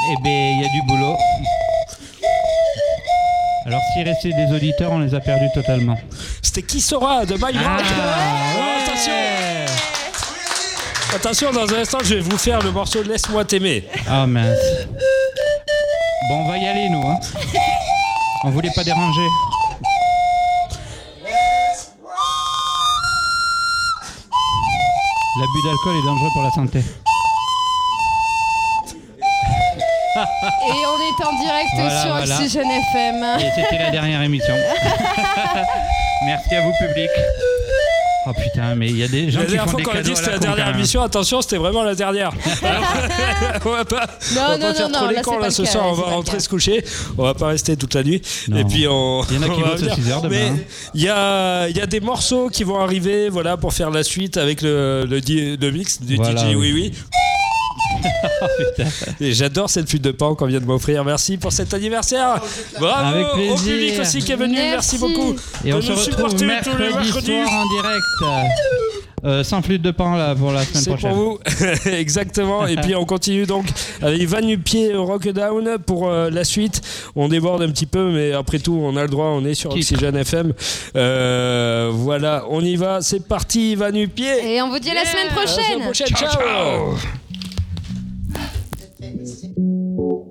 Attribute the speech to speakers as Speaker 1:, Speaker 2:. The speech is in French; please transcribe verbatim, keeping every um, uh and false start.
Speaker 1: Eh bien, il y a du boulot. Alors, s'il restait des auditeurs, on les a perdus totalement.
Speaker 2: C'était Qui sera de My
Speaker 1: Ah,
Speaker 2: Rock.
Speaker 1: ouais.
Speaker 2: Attention. Attention, dans un instant, je vais vous faire le morceau de Laisse-moi t'aimer.
Speaker 1: Ah oh, mince. Bon, on va y aller, nous. Hein. On voulait pas déranger. L'abus d'alcool est dangereux pour la santé.
Speaker 3: Et on est en direct
Speaker 1: voilà,
Speaker 3: sur
Speaker 1: voilà.
Speaker 3: Oxygène F M.
Speaker 1: Et c'était la dernière émission. Merci à vous, public. Oh putain, mais il y a des gens
Speaker 2: la
Speaker 1: qui font
Speaker 2: fois
Speaker 1: des
Speaker 2: qu'on a
Speaker 1: cadeaux
Speaker 2: dit que
Speaker 1: à
Speaker 2: c'était
Speaker 1: la
Speaker 2: la
Speaker 1: con,
Speaker 2: dernière
Speaker 1: quand même.
Speaker 2: émission, attention, c'était vraiment la dernière. on va pas,
Speaker 3: Non,
Speaker 2: on va
Speaker 3: non,
Speaker 2: pas
Speaker 3: non,
Speaker 2: faire
Speaker 3: non,
Speaker 2: trop les
Speaker 3: là,
Speaker 2: cons
Speaker 3: c'est
Speaker 2: là
Speaker 3: pas
Speaker 2: ce
Speaker 3: le cas,
Speaker 2: soir, on
Speaker 3: c'est
Speaker 2: va
Speaker 3: pas le
Speaker 2: rentrer
Speaker 3: cas.
Speaker 2: se coucher, on va pas rester toute la nuit.
Speaker 1: Non.
Speaker 2: Et puis on.
Speaker 1: Il y en a qui
Speaker 2: on va
Speaker 1: bossent à
Speaker 2: revenir.
Speaker 1: six heures demain,
Speaker 2: Mais
Speaker 1: hein.
Speaker 2: il y a, il y a des morceaux qui vont arriver, voilà, pour faire la suite avec le, le, di- le mix du
Speaker 1: Voilà,
Speaker 2: D J
Speaker 1: oui.
Speaker 2: Oui Oui. Et j'adore cette flûte de pan qu'on vient de m'offrir. Merci pour cet anniversaire. Bravo
Speaker 1: Avec plaisir.
Speaker 2: au public aussi qui est venu.
Speaker 3: Merci.
Speaker 2: Merci, beaucoup.
Speaker 1: Et on
Speaker 2: de
Speaker 1: se
Speaker 2: nous
Speaker 1: retrouve
Speaker 2: supporter tous les
Speaker 1: mercredi
Speaker 2: mercredis.
Speaker 1: soir en direct. Euh, sans flûte de pan là pour la semaine
Speaker 2: C'est
Speaker 1: prochaine.
Speaker 2: pour vous, exactement. Et puis on continue donc avec Van Nupier Rockdown pour euh, la suite. On déborde un petit peu, mais après tout, on a le droit. On est sur
Speaker 1: Titre.
Speaker 2: Oxygène F M. Euh, voilà, on y va. C'est parti, Van Nupier.
Speaker 3: Et on vous dit à la semaine
Speaker 2: À la semaine
Speaker 3: prochaine.
Speaker 2: prochaine. Ciao, ciao.